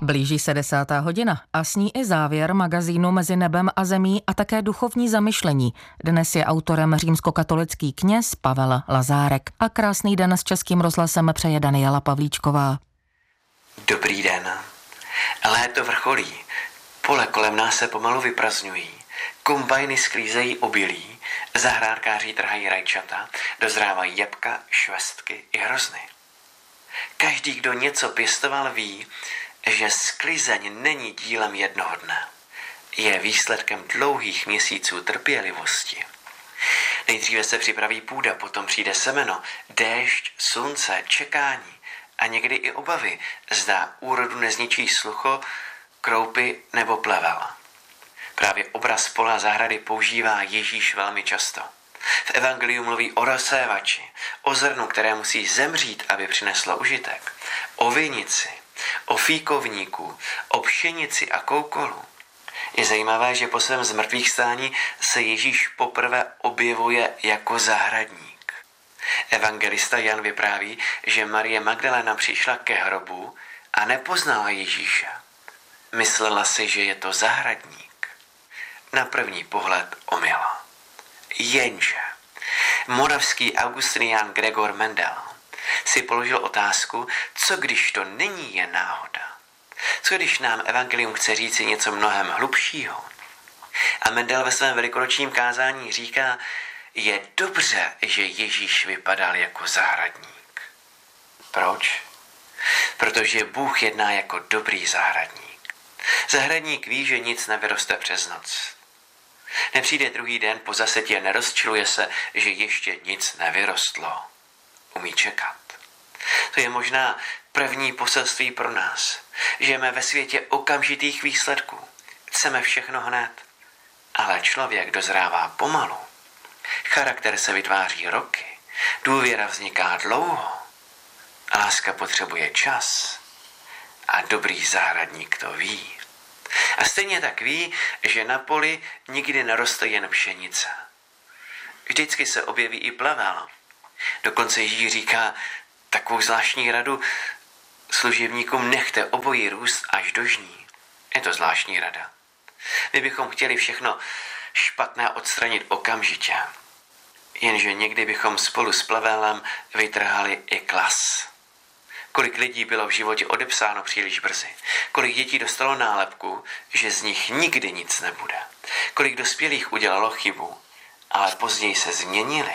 Blíží se 10. hodina a s ní i závěr magazínu Mezi nebem a zemí a také duchovní zamyšlení. Dnes je autorem římskokatolický kněz Pavel Lazárek a krásný den s Českým rozhlasem přeje Daniela Pavlíčková. Dobrý den. Léto vrcholí, pole kolem nás se pomalu vyprazňují, kombajny sklízejí obilí, zahrádkáři trhají rajčata, dozrávají jabka, švestky i hrozny. Každý, kdo něco pěstoval, ví, že sklizeň není dílem jednoho dne. Je výsledkem dlouhých měsíců trpělivosti. Nejdříve se připraví půda, potom přijde semeno, déšť, slunce, čekání a někdy i obavy, zda úrodu nezničí slucho, kroupy nebo plevel. Právě obraz pola zahrady používá Ježíš velmi často. V evangeliu mluví o rozsévači, o zrnu, které musí zemřít, aby přineslo užitek, o vinici, o fíkovníku, o pšenici a koukolu. Je zajímavé, že po svém zmrtvýchvstání se Ježíš poprvé objevuje jako zahradník. Evangelista Jan vypráví, že Marie Magdalena přišla ke hrobu a nepoznala Ježíše. Myslela si, že je to zahradník. Na první pohled omyla. Jenže moravský augustinián Gregor Mendel si položil otázku, co když to není jen náhoda? Co když nám evangelium chce říci něco mnohem hlubšího? A Mendel ve svém velikonočním kázání říká, je dobře, že Ježíš vypadal jako zahradník. Proč? Protože Bůh jedná jako dobrý zahradník. Zahradník ví, že nic nevyroste přes noc. Nepřijde druhý den po zasetě, nerozčiluje se, že ještě nic nevyrostlo. Umí čekat. To je možná první poselství pro nás. Žijeme ve světě okamžitých výsledků. Chceme všechno hned. Ale člověk dozrává pomalu. Charakter se vytváří roky. Důvěra vzniká dlouho. Láska potřebuje čas. A dobrý zahradník to ví. A stejně tak ví, že na poli nikdy neroste jen pšenice. Vždycky se objeví i plevel. Dokonce Ježíš říká takovou zvláštní radu služebníkům: nechte obojí růst až do žní. Je to zvláštní rada. My bychom chtěli všechno špatné odstranit okamžitě. Jenže někdy bychom spolu s plevelem vytrhali i klas. Kolik lidí bylo v životě odepsáno příliš brzy. Kolik dětí dostalo nálepku, že z nich nikdy nic nebude. Kolik dospělých udělalo chybu, ale později se změnili.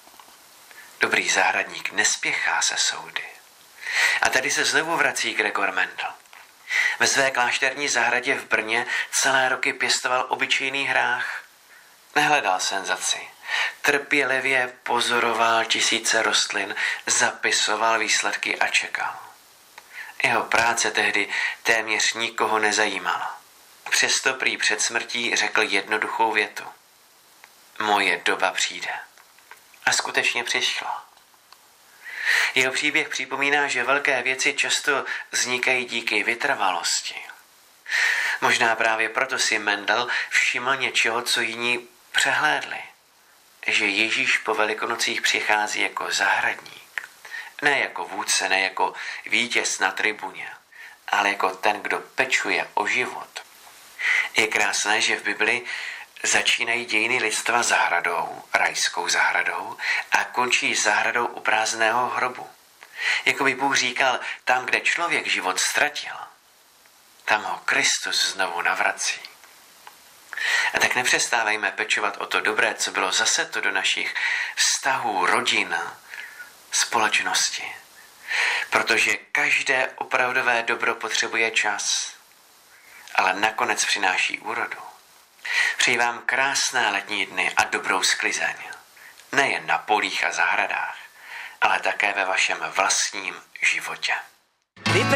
Dobrý zahradník nespěchá se soudy. A tady se znovu vrací Gregor Mendel. Ve své klášterní zahradě v Brně celé roky pěstoval obyčejný hrách. Nehledal senzaci. Trpělivě pozoroval tisíce rostlin, zapisoval výsledky a čekal. Jeho práce tehdy téměř nikoho nezajímala. Přesto prý před smrtí řekl jednoduchou větu: moje doba přijde. A skutečně přišla. Jeho příběh připomíná, že velké věci často vznikají díky vytrvalosti. Možná právě proto si Mendel všiml něčeho, co jiní přehlédli. Že Ježíš po Velikonocích přichází jako zahradník. Ne jako vůdce, ne jako vítěz na tribuně, ale jako ten, kdo pečuje o život. Je krásné, že v Bibli začínají dějiny lidstva zahradou, rajskou zahradou, a končí zahradou u prázdného hrobu. Jako by Bůh říkal, tam, kde člověk život ztratil, tam ho Kristus znovu navrací. A tak nepřestávejme pečovat o to dobré, co bylo zaseto do našich vztahů, rodin, společnosti. Protože každé opravdové dobro potřebuje čas, ale nakonec přináší úrodu. Přeji vám krásné letní dny a dobrou sklizeň. Nejen na polích a zahradách, ale také ve vašem vlastním životě.